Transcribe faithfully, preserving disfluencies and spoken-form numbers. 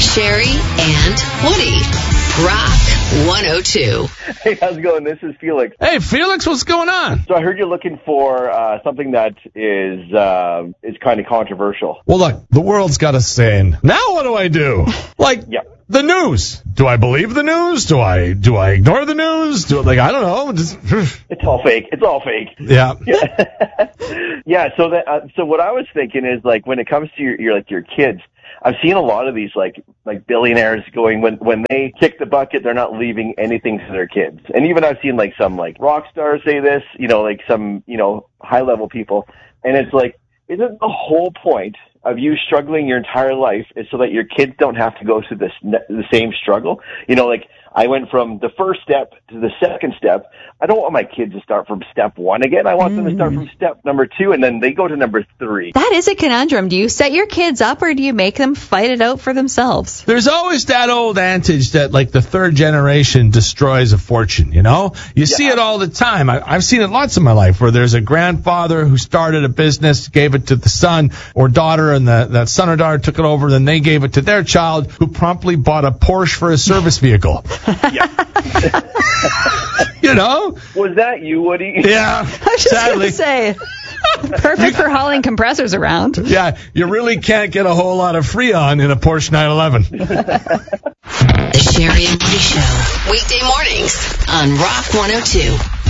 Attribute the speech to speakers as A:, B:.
A: Sherry and Woody. Rock one oh two.
B: Hey, how's it going? This is Felix.
C: Hey, Felix, what's going on?
B: So I heard you're looking for uh, something that is uh, is kind of controversial.
C: Well, look, the world's got a saying. Now what do I do? Like,
B: Yeah.
C: the news. Do I believe the news? Do I do I ignore the news? Do like I don't know. Just,
B: It's all fake. It's all fake.
C: yeah.
B: Yeah. So that uh, so what I was thinking is like when it comes to your, your like your kids, I've seen a lot of these like like billionaires going when when they kick the bucket, they're not leaving anything to their kids. And even I've seen like some like rock stars say this, you know, like some you know high level people, and it's like, isn't the whole point of you struggling your entire life is so that your kids don't have to go through this the same struggle? You know, like I went from the first step to the second step. I don't want my kids to start from step one again. I want mm. them to start from step number two, and then they go to number three.
D: That is a conundrum. Do you set your kids up, or do you make them fight it out for themselves?
C: There's always that old adage that, like, the third generation destroys a fortune, you know? You yeah. see it all the time. I, I've seen it lots in my life where there's a grandfather who started a business, gave it to the son or daughter, and the, that son or daughter took it over, then they gave it to their child, who promptly bought a Porsche for his service vehicle.
B: Yeah.
C: You know?
B: Was that you, Woody?
C: Yeah.
D: I was just going to say, perfect for hauling compressors around.
C: Yeah, you really can't get a whole lot of Freon in a Porsche nine eleven.
A: The Sherry and Woody Show. Weekday mornings on Rock one oh two.